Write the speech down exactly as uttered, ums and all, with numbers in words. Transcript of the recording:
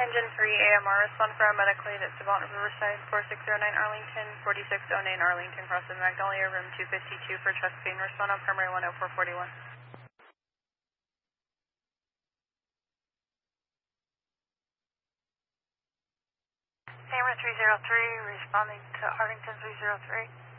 Engine three A M R, respond for a medical aid at Savant Riverside, four six zero nine Arlington, forty-six oh nine Arlington, crossing Magnolia, room two fifty-two for chest pain, respond on primary one oh four forty-one. Hammer three zero three, responding to Arlington three zero three.